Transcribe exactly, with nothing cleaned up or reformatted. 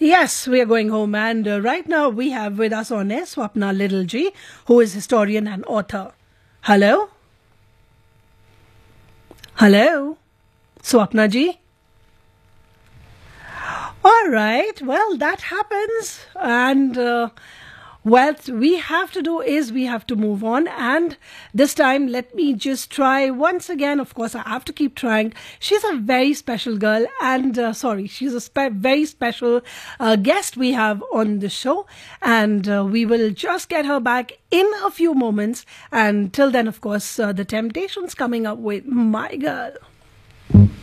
Yes, we are going home, and uh, right now we have with us on air Swapna Little G, who is historian and author. Hello? Hello? Swapna Ji? All right, well, that happens, and uh, what we have to do is we have to move on, and this time let me just try once again. Of course, I have to keep trying. She's a very special girl, and uh, sorry, she's a spe- very special uh, guest we have on the show, and uh, we will just get her back in a few moments. And till then, of course, uh, the Temptations coming up with My Girl.